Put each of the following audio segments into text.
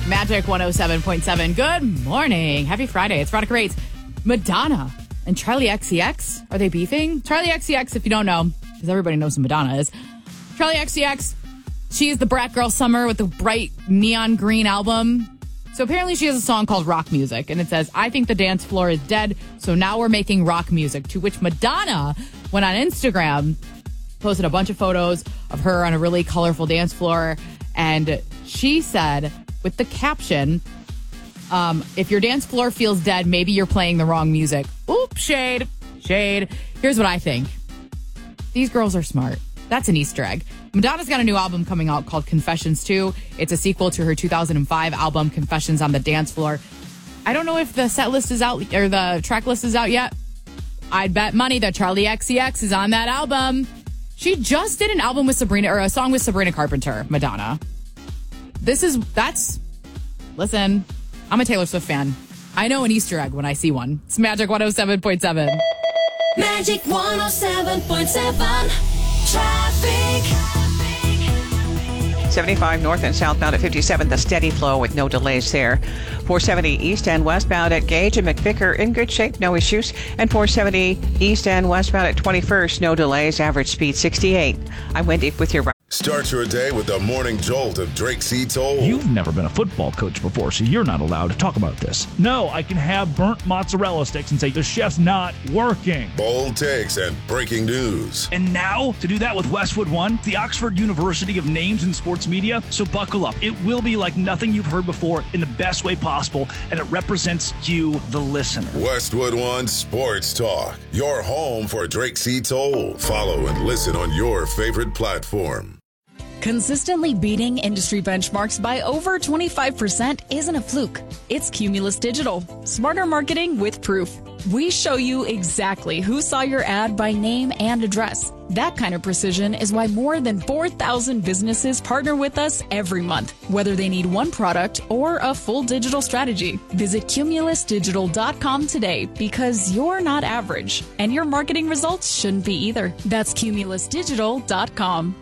Magic 107.7. Good morning. Happy Friday. It's Veronica Reyes. Madonna and Charli XCX. Are they beefing? Charli XCX, if you don't know, because everybody knows who Madonna is. Charli XCX, she is the brat girl summer with the bright neon green album. So apparently she has a song called Rock Music, and it says, I think the dance floor is dead, so now we're making rock music. To which Madonna went on Instagram, posted a bunch of photos of her on a really colorful dance floor, and she said, with the caption, if your dance floor feels dead, maybe you're playing the wrong music. Oop, shade. Here's what I think. These girls are smart. That's an Easter egg. Madonna's got a new album coming out called Confessions 2. It's a sequel to her 2005 album, Confessions on the Dance Floor. I don't know if the set list is out or the track list is out yet. I'd bet money that Charli XCX is on that album. She just did an album with Sabrina, or a song with Sabrina Carpenter, Madonna. Listen, I'm a Taylor Swift fan. I know an Easter egg when I see one. It's Magic 107.7. Magic 107.7. Traffic. 75 north and southbound at 57, the steady flow with no delays there. 470 east and westbound at Gage and McVicker in good shape, no issues. And 470 east and westbound at 21st, no delays, average speed 68. I'm Wendy with your... Start your day with the morning jolt of Drake C. Toll. You've never been a football coach before, so you're not allowed to talk about this. No, I can have burnt mozzarella sticks and say the chef's not working. Bold takes and breaking news. And now, to do that with Westwood One, the Oxford University of Names in Sports Media. So buckle up. It will be like nothing you've heard before in the best way possible, and it represents you, the listener. Westwood One Sports Talk, your home for Drake C. Toll. Follow and listen on your favorite platform. Consistently beating industry benchmarks by over 25% isn't a fluke. It's Cumulus Digital. Smarter marketing with proof. We show you exactly who saw your ad by name and address. That kind of precision is why more than 4,000 businesses partner with us every month, whether they need one product or a full digital strategy. Visit cumulusdigital.com today, because you're not average, and your marketing results shouldn't be either. That's cumulusdigital.com.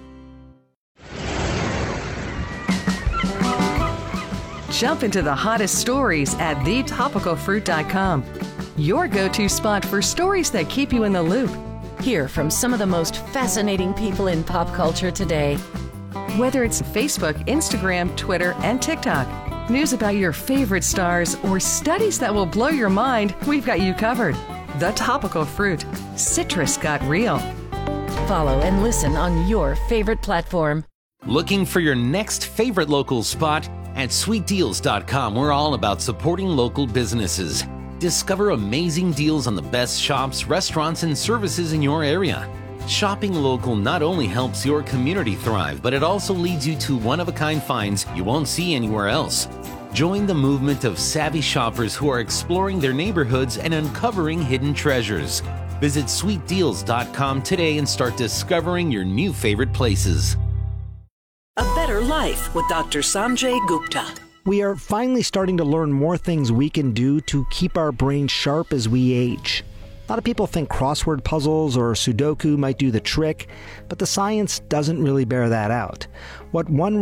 Jump into the hottest stories at thetopicalfruit.com. Your go-to spot for stories that keep you in the loop. Hear from some of the most fascinating people in pop culture today. Whether it's Facebook, Instagram, Twitter, and TikTok, news about your favorite stars, or studies that will blow your mind, we've got you covered. The Topical Fruit. Citrus got real. Follow and listen on your favorite platform. Looking for your next favorite local spot? At sweetdeals.com, we're all about supporting local businesses. Discover amazing deals on the best shops, restaurants, and services in your area. Shopping local not only helps your community thrive, but it also leads you to one-of-a-kind finds you won't see anywhere else. Join the movement of savvy shoppers who are exploring their neighborhoods and uncovering hidden treasures. Visit sweetdeals.com today and start discovering your new favorite places. A Better Life with Dr. Sanjay Gupta. We are finally starting to learn more things we can do to keep our brains sharp as we age. A lot of people think crossword puzzles or Sudoku might do the trick, but the science doesn't really bear that out. What one